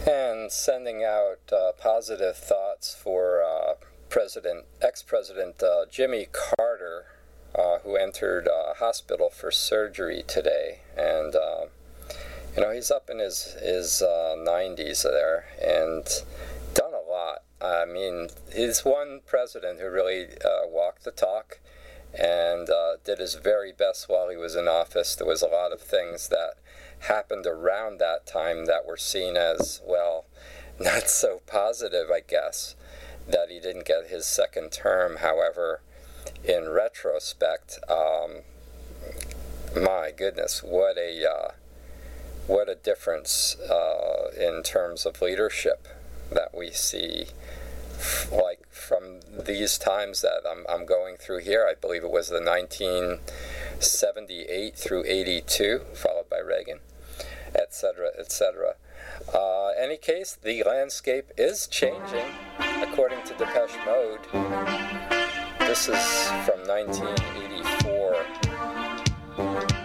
and sending out positive thoughts for ex-President Jimmy Carter, who entered hospital for surgery today. And he's up in his 90s there and done a lot. I mean, he's one president who really walked the talk and did his very best while he was in office. There was a lot of things that happened around that time that were seen as, well, not so positive, I guess, that he didn't get his second term. However, in retrospect, my goodness, what a difference in terms of leadership that we see, like from these times that I'm going through here. I believe it was the 1978 through 82, followed by Reagan, etc., etc. Any case, the landscape is changing, according to Depeche Mode. This is from 1984.